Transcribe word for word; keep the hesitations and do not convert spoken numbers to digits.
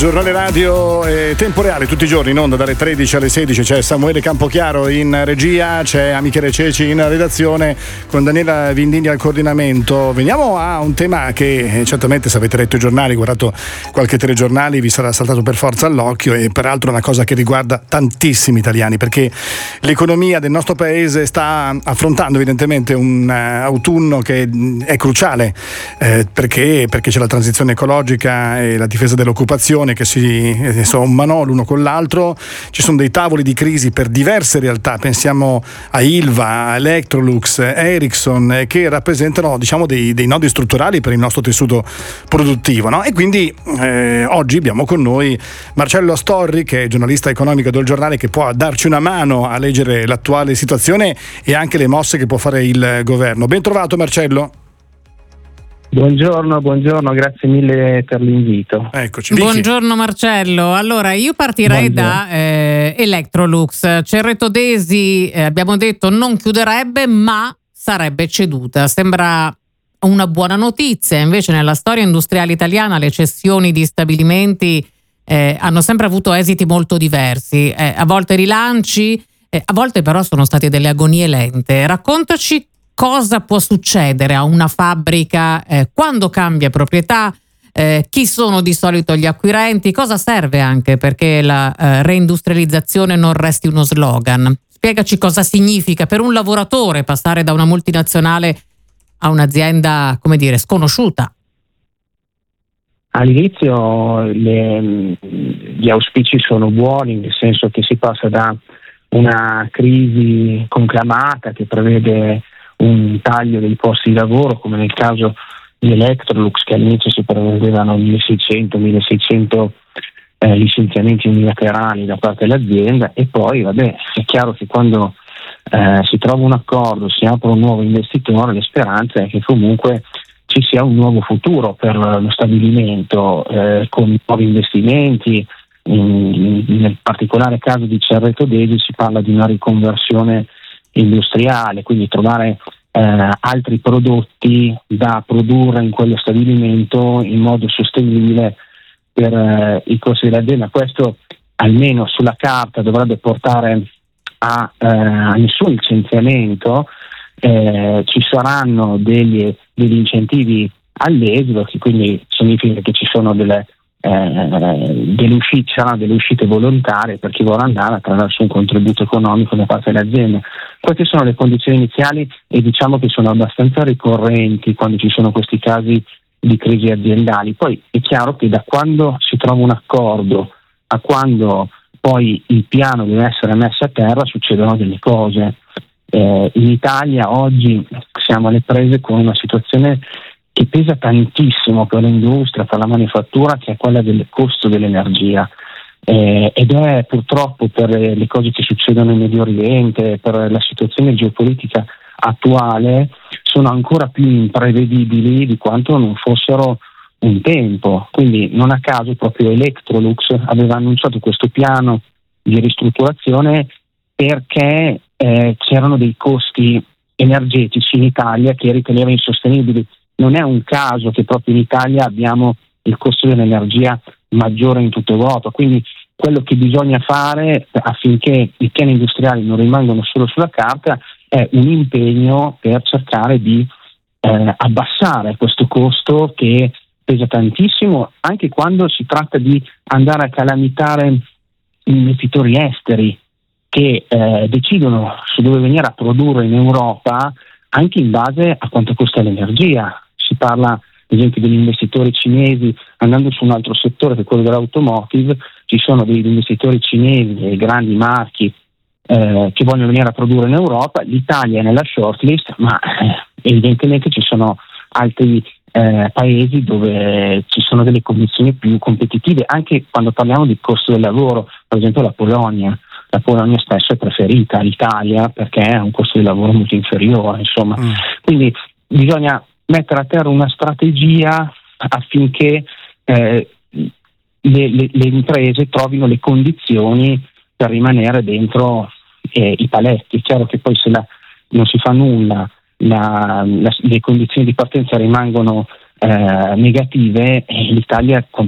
Giornale radio eh, tempo reale tutti i giorni in onda dalle tredici alle sedici. C'è Samuele Campochiaro in regia, c'è Michele Ceci in redazione con Daniela Vindini al coordinamento. Veniamo a un tema che eh, certamente, se avete letto i giornali, guardato qualche telegiornali, vi sarà saltato per forza all'occhio, e peraltro è una cosa che riguarda tantissimi italiani, perché l'economia del nostro paese sta affrontando evidentemente un uh, autunno che è cruciale eh, perché, perché c'è la transizione ecologica e la difesa dell'occupazione che si sommano l'uno con l'altro. Ci sono dei tavoli di crisi per diverse realtà, pensiamo a Ilva, a Electrolux, Ericsson, che rappresentano, diciamo, dei, dei nodi strutturali per il nostro tessuto produttivo, no? E quindi eh, oggi abbiamo con noi Marcello Astorri, che è giornalista economico del Giornale, che può darci una mano a leggere l'attuale situazione e anche le mosse che può fare il governo. Ben trovato, Marcello. Buongiorno, buongiorno, grazie mille per l'invito. Eccoci. Buongiorno Marcello. Allora io partirei buongiorno. da eh, Electrolux. Cerretodesi, eh, abbiamo detto, non chiuderebbe ma sarebbe ceduta. Sembra una buona notizia, invece nella storia industriale italiana le cessioni di stabilimenti eh, hanno sempre avuto esiti molto diversi, eh, a volte rilanci, eh, a volte però sono state delle agonie lente. Raccontaci cosa può succedere a una fabbrica eh, quando cambia proprietà, eh, chi sono di solito gli acquirenti, cosa serve anche perché la eh, reindustrializzazione non resti uno slogan. Spiegaci cosa significa per un lavoratore passare da una multinazionale a un'azienda, come dire, sconosciuta. All'inizio le, gli auspici sono buoni, nel senso che si passa da una crisi conclamata che prevede un taglio dei posti di lavoro, come nel caso di Electrolux, che all'inizio si prevedevano milleseicento milleseicento eh, licenziamenti unilaterali da parte dell'azienda, e poi vabbè, è chiaro che quando eh, si trova un accordo, si apre un nuovo investitore, la speranza è che comunque ci sia un nuovo futuro per lo stabilimento, eh, con nuovi investimenti. In, in, nel particolare caso di Cerretodesi si parla di una riconversione industriale, quindi trovare eh, altri prodotti da produrre in quello stabilimento in modo sostenibile per eh, i costi dell'azienda. Questo almeno sulla carta dovrebbe portare a, eh, a nessun licenziamento. Eh, ci saranno degli, degli incentivi all'esito, che quindi significa che ci sono delle Eh, delle uscite, saranno delle uscite volontarie per chi vuole andare attraverso un contributo economico da parte dell'azienda. Queste sono le condizioni iniziali e diciamo che sono abbastanza ricorrenti quando ci sono questi casi di crisi aziendali. Poi è chiaro che da quando si trova un accordo a quando poi il piano deve essere messo a terra succedono delle cose. Eh, in Italia oggi siamo alle prese con una situazione che pesa tantissimo per l'industria, per la manifattura, che è quella del costo dell'energia, eh, ed è purtroppo per le cose che succedono in Medio Oriente, per la situazione geopolitica attuale, sono ancora più imprevedibili di quanto non fossero un tempo. Quindi non a caso proprio Electrolux aveva annunciato questo piano di ristrutturazione perché eh, c'erano dei costi energetici in Italia che riteneva insostenibili. Non è un caso che proprio in Italia abbiamo il costo dell'energia maggiore in tutta Europa, quindi quello che bisogna fare affinché i piani industriali non rimangano solo sulla carta è un impegno per cercare di eh, abbassare questo costo che pesa tantissimo, anche quando si tratta di andare a calamitare investitori esteri che eh, decidono su dove venire a produrre in Europa anche in base a quanto costa l'energia. Si parla ad esempio degli investitori cinesi, andando su un altro settore che è quello dell'automotive, ci sono degli investitori cinesi, dei grandi marchi eh, che vogliono venire a produrre in Europa. L'Italia è nella shortlist, ma eh, evidentemente ci sono altri eh, paesi dove ci sono delle condizioni più competitive, anche quando parliamo di costo del lavoro, per esempio la Polonia. La Polonia spesso è preferita all'Italia perché ha un costo di lavoro molto inferiore, insomma. Mm. Quindi bisogna mettere a terra una strategia affinché eh, le, le, le imprese trovino le condizioni per rimanere dentro eh, i paletti. È chiaro che poi se la, non si fa nulla, la, la, le condizioni di partenza rimangono eh, negative, e l'Italia